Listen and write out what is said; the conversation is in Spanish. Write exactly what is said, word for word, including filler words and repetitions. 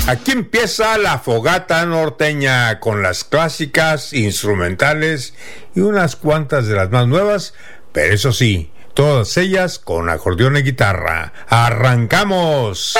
Aquí empieza la fogata norteña con las clásicas, instrumentales y unas cuantas de las más nuevas, pero eso sí, todas ellas con acordeón y guitarra. ¡Arrancamos!